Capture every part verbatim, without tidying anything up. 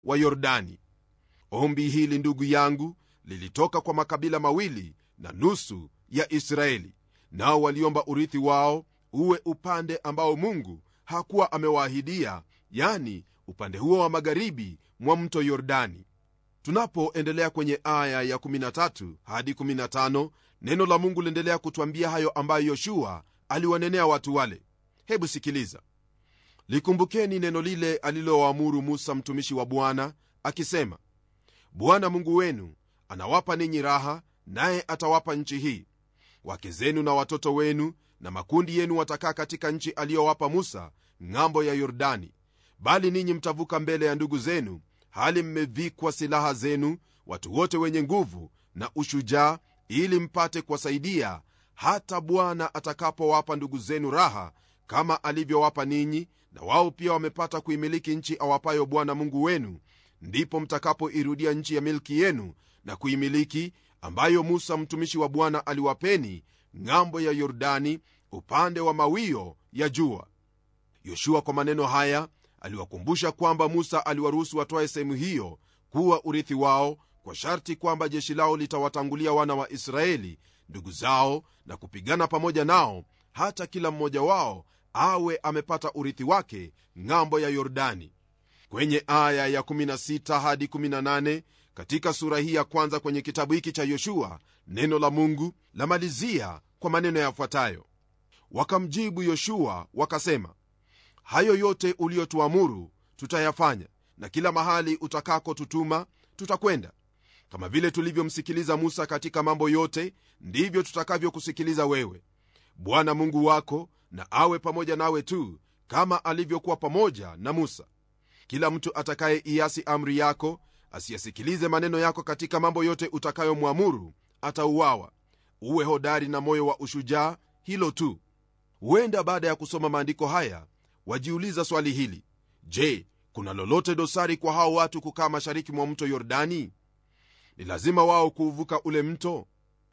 wa Yordani. Ombi hili, ndugu yangu, lilitoka kwa makabila mawili na nusu ya Israeli, nao waliomba urithi wao uwe upande ambao Mungu hakuwa amewaahidia, yani upande huo wa magharibi mwa mto Yordani. Tunapoendelea kwenye aya ya kumi na tatu hadi kumi na tano, neno la Mungu liendelea kutuambia hayo ambayo Yoshua aliwanenea watu wale. Hebu sikiliza. Likumbukeni neno lile alilowaamuru Musa mtumishi wa Bwana, akisema, Bwana Mungu wenu anawapa ninyi raha, naye atawapa nchi hii. Wake zenu na watoto wenu na makundi yenu watakaa katika nchi aliyowapa Musa ng'ambo ya Yordani, bali ninyi mtavuka mbele ya ndugu zenu hali mmevikwa silaha zenu, watu wote wenye nguvu na ushujaa, ili mpate kuwasaidia hata Bwana atakapowapa ndugu zenu raha kama alivyowapa ninyi, na wao pia wamepata kuimiliki nchi awapayo Bwana Mungu wenu. Ndipo mtakapoirudia nchi ya milki yenu na kuimiliki, ambayo Musa mtumishi wa Bwana aliwapeni ng'ambo ya Yordani, upande wa mawio ya jua. Yoshua kwa maneno haya aliwakumbusha kwamba Musa aliwaruhusu watoe sehemu hiyo kuwa urithi wao, kwa sharti kwamba jeshi lao litawatangulia wana wa Israeli ndugu zao na kupigana pamoja nao, hata kila mmoja wao awe amepata urithi wake ng'ambo ya Yordani. Kwenye aya ya kumi na sita hadi kumi na nane katika sura hii ya kwanza kwenye kitabu hiki cha Yoshua, neno la Mungu lamalizia kwa maneno yafuatayo: Wakamjibu Yoshua wakasema, hayo yote uliotuamuru tutayafanya, na kila mahali utakako tutuma tutakwenda. Kama vile tulivyomsikiliza Musa katika mambo yote, ndivyo tutakavyokusikiliza wewe. Bwana Mungu wako na awe pamoja nawe tu, kama alivyokuwa pamoja na Musa. Kila mtu atakaye iasi amri yako, asiyasikilize maneno yako katika mambo yote utakayomwamuru, atauawa. Uwe hodari na moyo wa ushujaa, hilo tu. Huenda baada ya kusoma maandiko haya wajiuliza swali hili: je, kuna lolote dosari kwa hao watu kukaa mashariki mwa mto Yordani? Ni lazima wao kuuvuka ule mto?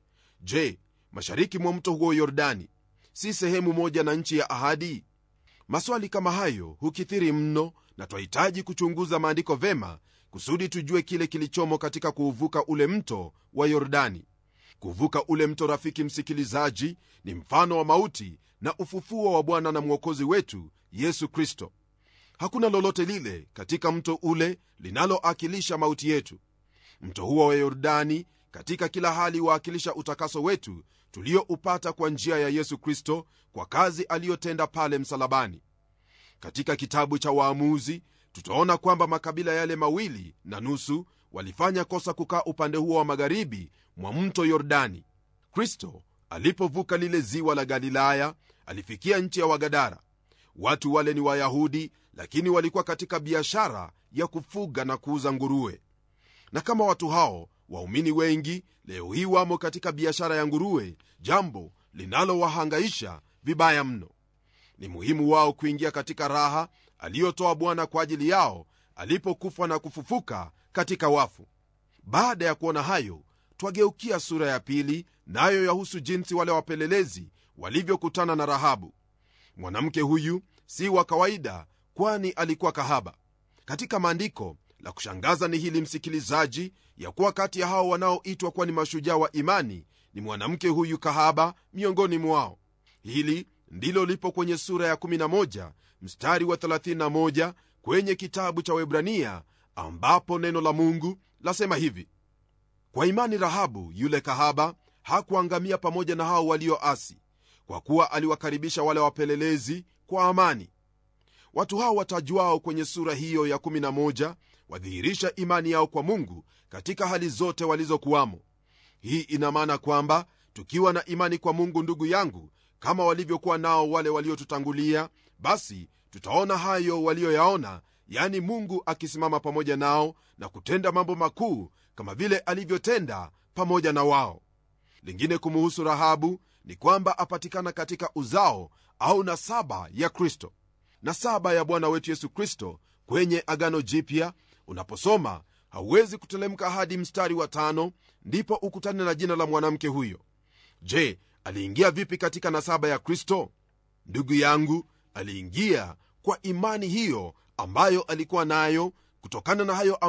Je, mashariki mwa mto huo Yordani si sehemu moja na nchi ya ahadi? Maswali kama hayo hukithiri mno, na twahitaji kuchunguza maandiko vema kusudi tujue kile kilichomo katika kuuvuka ule mto wa Yordani. Kuvuka ule mto, rafiki msikilizaji, ni mfano wa mauti na ufufuo wa Bwana na Mwokozi wetu Yesu Kristo. Hakuna lolote lile katika mto ule linaloakilisha mauti yetu. Mto huo wa Yordani katika kila hali waakilisha utakaso wetu tulioupata kwa njia ya Yesu Kristo, kwa kazi aliyotenda pale msalabani. Katika kitabu cha Waamuzi tutaona kwamba makabila yale mawili na nusu walifanya kosa kukaa upande huo wa magharibi mwa mto Yordani. Kristo alipovuka lile ziwa la Galilaya alifikia nchi ya Wagadara. Watu wale ni Wayahudi, lakini walikuwa katika biashara ya kufuga na kuuza nguruwe. Na kama watu hao, waumini wengi leo hii wamo katika biashara ya nguruwe, jambo linalowahangaisha vibaya mno. Ni muhimu wao kuingia katika raha aliyotoa Bwana kwa ajili yao alipokufa na kufufuka katika wafu. Baada ya kuona hayo, twageukia sura ya pili, nayo yahusu jinsi wale wapelelezi walivyokutana na Rahabu. Mwanamke huyu si wa kawaida, kwani alikuwa kahaba. Katika maandiko, la kushangaza ni hili msikilizaji, ya kuwa kati ya hao wanaoitwa kuwa ni mashujaa wa imani ni mwanamke huyu kahaba miongoni mwao. Hili ndilo lipo kwenye sura ya kumi na moja mstari wa thelathini na moja kwenye kitabu cha Waebrania, ambapo neno la Mungu lasema hivi: kwa imani Rahabu yule kahaba hakuangamia pamoja na hao walioasi, kwa kuwa aliwakaribisha wale wapelelezi kwa amani. Watu hao watajuao kwenye sura hiyo ya kumi na moja wadhihirisha imani yao kwa Mungu katika hali zote walizokuwamo. Hii ina maana kwamba tukiwa na imani kwa Mungu, ndugu yangu, kama walivyokuwa nao wale waliotutangulia, basi tutaona hayo walioyaona, yani Mungu akisimama pamoja nao na kutenda mambo makuu kama vile alivyotenda pamoja na wao. Lingine kumuhusu Rahabu ni kwamba apatikana katika uzao au nasaba ya Kristo. Nasaba ya Bwana wetu Yesu Kristo kwenye Agano Jipya, unaposoma hauwezi kutelemka hadi mstari wa tano ndipo ukutane na jina la mwanamke huyo. Je, aliingia vipi katika nasaba ya Kristo? Ndugu yangu, aliingia kwa imani hiyo ambayo alikuwa nayo kutokana na hayo